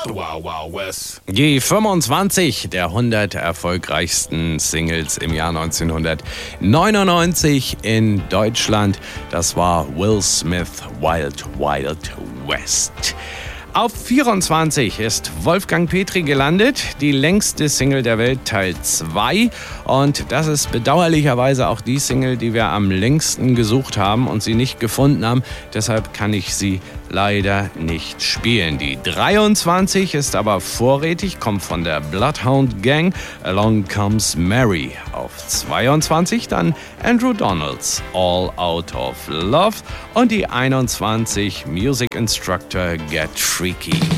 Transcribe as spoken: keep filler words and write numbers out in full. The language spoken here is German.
Wild Wild West. Die fünfundzwanzig der hundert erfolgreichsten Singles im Jahr neunzehnhundertneunundneunzig in Deutschland. Das war Will Smith, Wild Wild West. Auf vierundzwanzig ist Wolfgang Petri gelandet, die längste Single der Welt, Teil zwei. Und das ist bedauerlicherweise auch die Single, die wir am längsten gesucht haben und sie nicht gefunden haben. Deshalb kann ich sie leider nicht spielen. Die dreiundzwanzig ist aber vorrätig, kommt von der Bloodhound Gang. Along Comes Mary. Auf zweiundzwanzig dann Andrew Donalds, All Out of Love. Und die einundzwanzig Music Instructor Get Freaky.